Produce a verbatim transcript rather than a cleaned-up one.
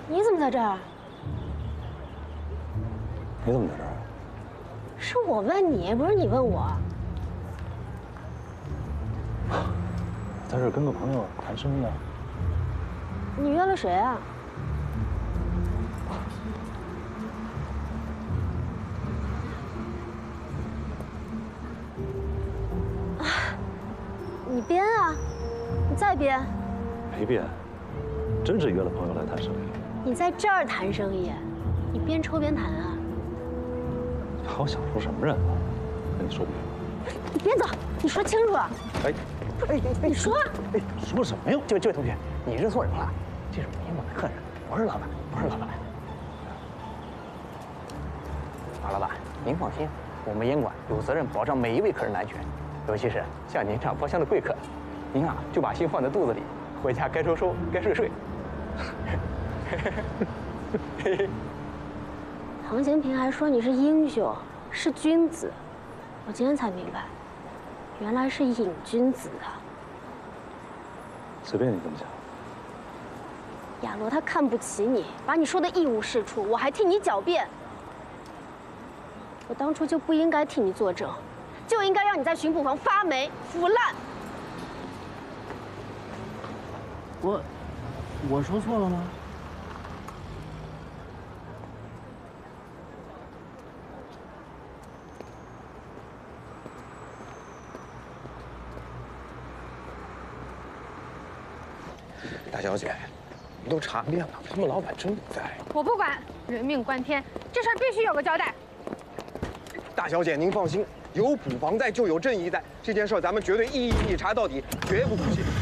你怎么在这儿？ 你怎么在这儿？ 是我问你，不是你问我。 在这儿跟个朋友谈生意啊。 你约了谁啊？啊，你编啊，你再编。 没编，真是约了朋友来谈生意。 你在这儿谈生意，你边抽边谈啊？ 你把我想出什么人了？跟你说不明白。 你别走，你说清楚。 哎， 哎哎，你说。 哎，说什么呀？ 这位这位同学，你认错人了，这是我们的客人，不是老板，不是老板。马老板，您放心，我们烟馆有责任保障每一位客人的安全，尤其是像您这样包厢的贵客，您啊就把心放在肚子里，回家该收收，该睡睡。 唐贤平还说你是英雄，是君子，我今天才明白，原来是瘾君子啊。 随便你这么讲。 亚罗他看不起你，把你说的一无是处，我还替你狡辩。我当初就不应该替你作证，就应该让你在巡捕房发霉腐烂。 我，我说错了吗？ 大小姐，你都查遍了，他们老板真不在。 我不管，人命关天，这事儿必须有个交代。 大小姐，您放心，有捕房在就有正义在，这件事咱们绝对一一查到底，绝不姑息。